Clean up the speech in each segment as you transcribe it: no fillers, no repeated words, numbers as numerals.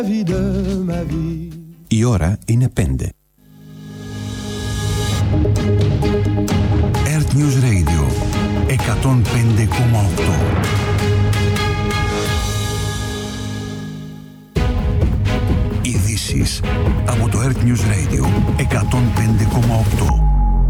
Η ώρα είναι 5. Earth News Radio 105,8. Ειδήσεις από το Earth News Radio 105,8.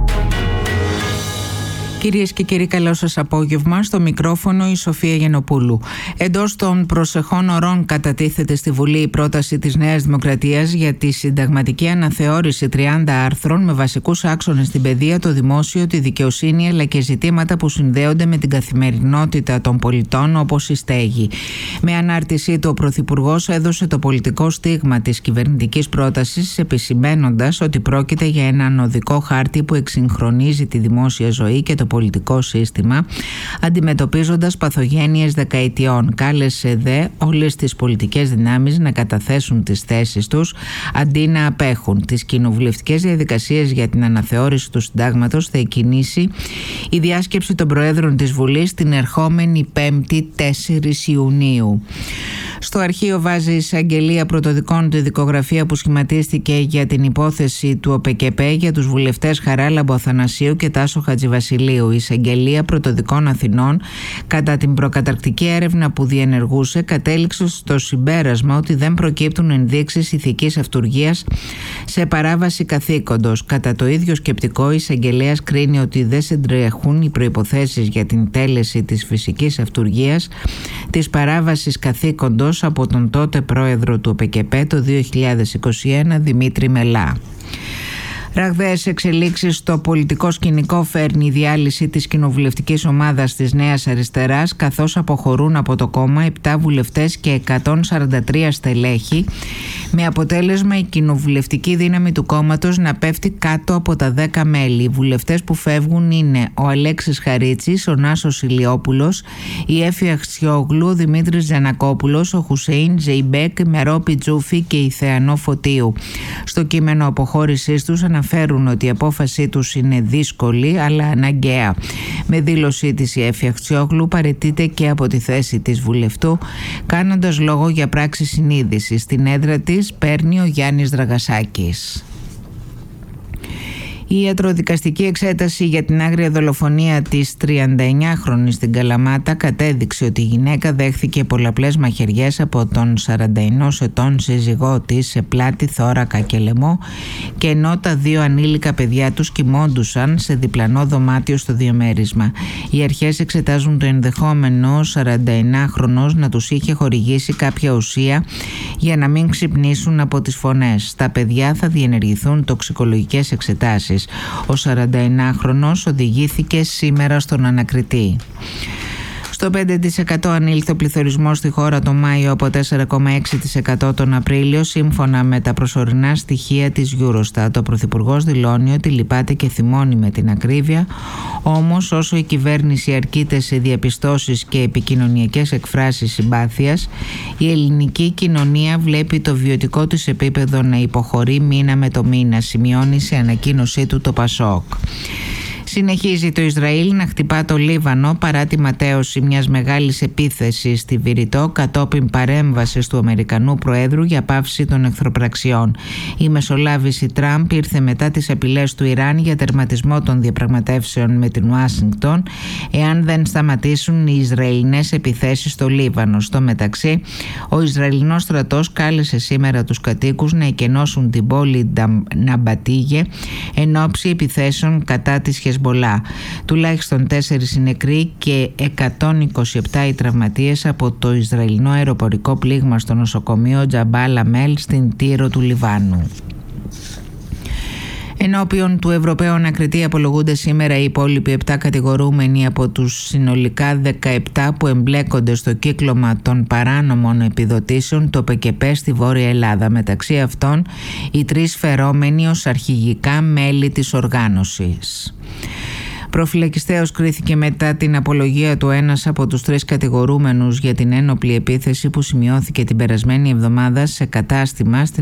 Κυρίες και κύριοι, καλό σας απόγευμα. Στο μικρόφωνο η Σοφία Γενοπούλου. Εντός των προσεχών ωρών κατατίθεται στη Βουλή η πρόταση της Νέας Δημοκρατίας για τη συνταγματική αναθεώρηση 30 άρθρων με βασικούς άξονες στην παιδεία, το δημόσιο, τη δικαιοσύνη αλλά και ζητήματα που συνδέονται με την καθημερινότητα των πολιτών όπως η στέγη. Με ανάρτησή του ο Πρωθυπουργός έδωσε το πολιτικό στίγμα της κυβερνητικής πρότασης, επισημαίνοντας ότι πρόκειται για έναν οδικό χάρτη που εξυγχρονίζει τη δημόσια ζωή και το πολιτικό σύστημα, αντιμετωπίζοντας παθογένειες δεκαετιών. Κάλεσε δε όλες τις πολιτικές δυνάμεις να καταθέσουν τις θέσεις τους αντί να απέχουν. Τις κοινοβουλευτικές διαδικασίες για την αναθεώρηση του συντάγματος θα εκκινήσει η διάσκεψη των Προέδρων της Βουλής την ερχόμενη 5η 4 Ιουνίου. Στο αρχείο βάζει η εισαγγελία πρωτοδικών τη δικογραφία που σχηματίστηκε για την υπόθεση του ΟΠΚΠ για τους βουλευτές Χαράλαμπο Αθανασίου και Τάσο Χατζηβασιλείου. Η εισαγγελία πρωτοδικών Αθηνών, κατά την προκαταρκτική έρευνα που διενεργούσε, κατέληξε στο συμπέρασμα ότι δεν προκύπτουν ενδείξεις ηθικής αυτουργίας σε παράβαση καθήκοντος. Κατά το ίδιο σκεπτικό, η εισαγγελέας κρίνει ότι δεν συντρέχουν οι προϋποθέσεις για την τέλεση της φυσικής αυτουργίας της παράβασης καθήκοντος από τον τότε πρόεδρο του ΟΠΚΠ το 2021, Δημήτρη Μελά. Ραγδαίες εξελίξεις στο πολιτικό σκηνικό φέρνει η διάλυση της κοινοβουλευτικής ομάδας της Νέας Αριστεράς, καθώς αποχωρούν από το κόμμα 7 βουλευτές και 143 στελέχη, με αποτέλεσμα η κοινοβουλευτική δύναμη του κόμματος να πέφτει κάτω από τα 10 μέλη. Οι βουλευτές που φεύγουν είναι ο Αλέξης Χαρίτσης, ο Νάσος Ηλιόπουλος, η Έφη Αξιόγλου, ο Δημήτρης Ζανακόπουλος, ο Χουσέιν Ζεϊμπέκ, η Μερόπη Τζούφη και η Θεανό Φωτίου. Στο κείμενο αποχώρησής τους αναφέρουν ότι η απόφασή τους είναι δύσκολη αλλά αναγκαία. Με δήλωσή της η Έφη Αξιόγλου παραιτείται και από τη θέση της βουλευτού, κάνοντας λόγο για πράξη συνείδησης. Στην έδρα της παίρνει ο Γιάννης Δραγασάκης. Η ιατροδικαστική εξέταση για την άγρια δολοφονία της 39χρονης στην Καλαμάτα κατέδειξε ότι η γυναίκα δέχθηκε πολλαπλές μαχαιριές από τον 41 ετών σύζυγό της σε πλάτη, θώρακα και λαιμό, και ενώ τα 2 ανήλικα παιδιά τους κοιμόντουσαν σε διπλανό δωμάτιο στο διαμέρισμα. Οι αρχές εξετάζουν το ενδεχόμενο ο 41χρονος να τους είχε χορηγήσει κάποια ουσία για να μην ξυπνήσουν από τις φωνές. Στα παιδιά θα διενεργηθούν τοξικολογικές εξετάσεις. Ο 41χρονος οδηγήθηκε σήμερα στον ανακριτή. Στο 5% ανήλθε ο πληθωρισμός στη χώρα το Μάιο από 4,6% τον Απρίλιο, σύμφωνα με τα προσωρινά στοιχεία της Eurostat. Ο Πρωθυπουργός δηλώνει ότι λυπάται και θυμώνει με την ακρίβεια, όμως όσο η κυβέρνηση αρκείται σε διαπιστώσεις και επικοινωνιακές εκφράσεις συμπάθειας, η ελληνική κοινωνία βλέπει το βιωτικό της επίπεδο να υποχωρεί μήνα με το μήνα, σημειώνει σε ανακοίνωσή του το Πασόκ. Συνεχίζει το Ισραήλ να χτυπά το Λίβανο παρά τη ματαίωση μιας μεγάλης επίθεσης στη Βηρητό κατόπιν παρέμβασης του Αμερικανού Προέδρου για πάυση των εχθροπραξιών. Η μεσολάβηση Τραμπ ήρθε μετά τις απειλές του Ιράν για τερματισμό των διαπραγματεύσεων με την Ουάσιγκτον εάν δεν σταματήσουν οι Ισραηλινές επιθέσεις στο Λίβανο. Στο μεταξύ, ο Ισραηλινός στρατός κάλεσε σήμερα τους κατοίκους να εκενώσουν την πόλη Ναμπατίγε εν ώψη επιθέσεων κατά της Χεσμολά. Τουλάχιστον 4 οι νεκροί και 127 οι τραυματίες από το Ισραηλινό αεροπορικό πλήγμα στο νοσοκομείο Τζαμπάλ Αμέλ στην Τύρο του Λιβάνου. Ενώπιον του Ευρωπαίου Ανακριτή απολογούνται σήμερα οι υπόλοιποι 7 κατηγορούμενοι από τους συνολικά 17 που εμπλέκονται στο κύκλωμα των παράνομων επιδοτήσεων του ΟΠΚΠ στη Βόρεια Ελλάδα. Μεταξύ αυτών οι 3 φερόμενοι ως αρχηγικά μέλη της οργάνωσης. Προφυλακιστέως κρίθηκε μετά την απολογία του ένας από τους 3 κατηγορούμενους για την ένοπλη επίθεση που σημειώθηκε την περασμένη εβδομάδα σε κατάστημα στην